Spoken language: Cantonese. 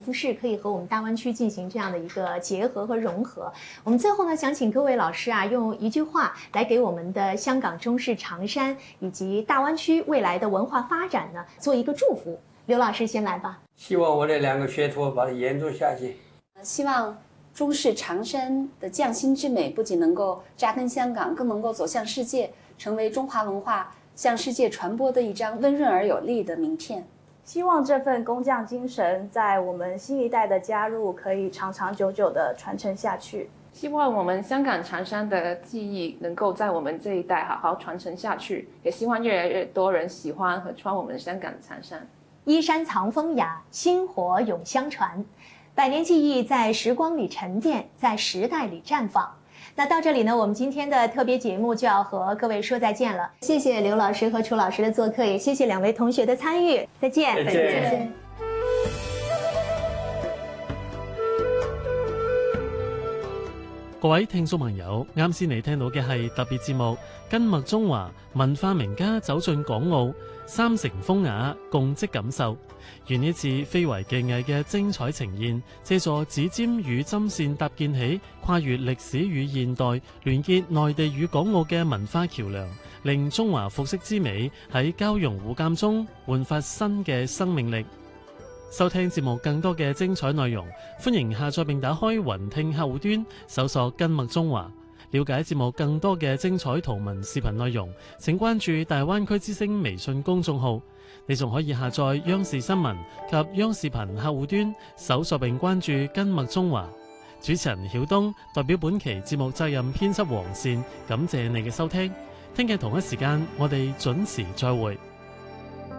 服饰可以和我们大湾区进行这样的一个结合和融合。我们最后呢，想请各位老师啊，用一句话来给我们的香港、中式、长山以及大湾区未来的文化发展呢，做一个祝福。刘老师先来吧。 希望我的2个学徒把它延续下去。 希望中式长山的匠心之美不仅能够扎根香港，更能够走向世界，成为中华文化向世界传播的一张温润而有力的名片。 希望这份工匠精神在我们新一代的加入可以长长久久地传承下去。 希望我们香港长山的技艺能够在我们这一代好好传承下去，也希望越来越多人喜欢和穿我们香港的长衫。 依山藏风雅，薪火永相传。100年技艺在时光里沉淀，在时代里绽放。那到这里呢，我们今天的特别节目就要和各位说再见了。谢谢刘老师和楚老师的做客，也谢谢2位同学的参与。再见。 再见。 各位聽眾朋友，啱先你聽到嘅係特別節目《根脈中華》，文化名家走進港澳，3城風雅，共積感受。願呢次非遺技藝嘅精彩呈現，借助指尖與針線搭建起跨越歷史與現代、聯結內地與港澳嘅文化橋梁，令中華服飾之美喺交融互鑑中煥發新嘅生命力。收聽節目更多嘅精彩內容，歡迎下載並打開雲聽客戶端，搜索根脈中華。了解節目更多嘅精彩圖文視頻內容，請關注大灣區之聲微信公眾號。你仲可以下載央視新聞及央視頻客戶端，搜索並關注根脈中華。主持人曉東代表本期節目責任編輯黃善，感謝你嘅收聽。聽日同一時間，我哋準時再會。